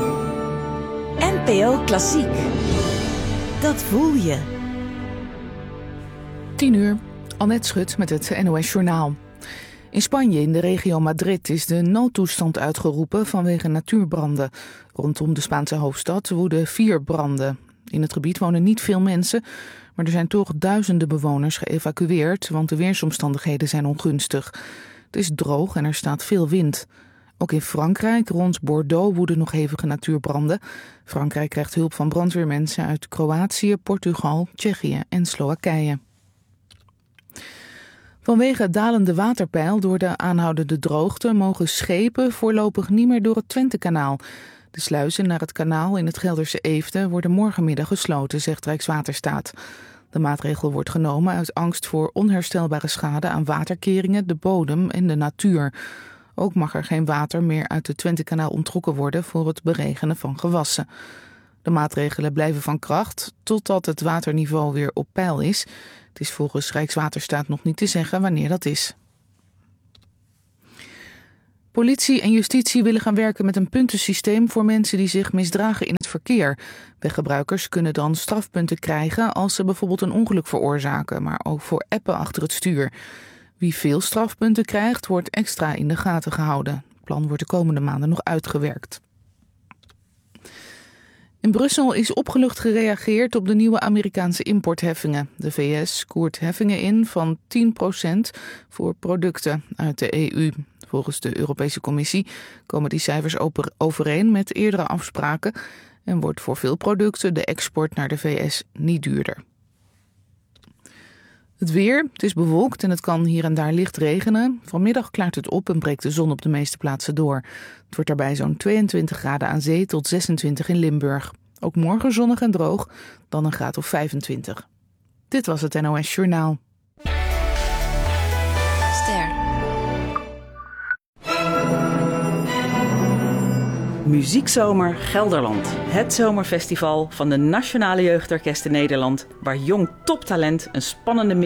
NPO Klassiek. Dat voel je. 10:00, Annette Schut met het NOS Journaal. In Spanje, in de regio Madrid, is de noodtoestand uitgeroepen vanwege natuurbranden. Rondom de Spaanse hoofdstad woeden 4 branden. In het gebied wonen niet veel mensen, maar er zijn toch duizenden bewoners geëvacueerd, want de weersomstandigheden zijn ongunstig. Het is droog en er staat veel wind. Ook in Frankrijk, rond Bordeaux, woeden nog hevige natuurbranden. Frankrijk krijgt hulp van brandweermensen uit Kroatië, Portugal, Tsjechië en Slowakije. Vanwege het dalende waterpeil door de aanhoudende droogte mogen schepen voorlopig niet meer door het Twentekanaal. De sluizen naar het kanaal in het Gelderse Eefde worden morgenmiddag gesloten, zegt Rijkswaterstaat. De maatregel wordt genomen uit angst voor onherstelbare schade aan waterkeringen, de bodem en de natuur. Ook mag er geen water meer uit het Twentekanaal onttrokken worden voor het beregenen van gewassen. De maatregelen blijven van kracht totdat het waterniveau weer op peil is. Het is volgens Rijkswaterstaat nog niet te zeggen wanneer dat is. Politie en justitie willen gaan werken met een puntensysteem voor mensen die zich misdragen in het verkeer. Weggebruikers kunnen dan strafpunten krijgen als ze bijvoorbeeld een ongeluk veroorzaken, maar ook voor appen achter het stuur. Wie veel strafpunten krijgt, wordt extra in de gaten gehouden. Het plan wordt de komende maanden nog uitgewerkt. In Brussel is opgelucht gereageerd op de nieuwe Amerikaanse importheffingen. De VS koert heffingen in van 10% voor producten uit de EU. Volgens de Europese Commissie komen die cijfers overeen met eerdere afspraken en wordt voor veel producten de export naar de VS niet duurder. Het weer, het is bewolkt en het kan hier en daar licht regenen. Vanmiddag klaart het op en breekt de zon op de meeste plaatsen door. Het wordt daarbij zo'n 22 graden aan zee tot 26 in Limburg. Ook morgen zonnig en droog, dan een graad of 25. Dit was het NOS Journaal. Ster. Muziekzomer Gelderland. Het zomerfestival van de Nationale Jeugdorkesten Nederland, waar jong toptalent een spannende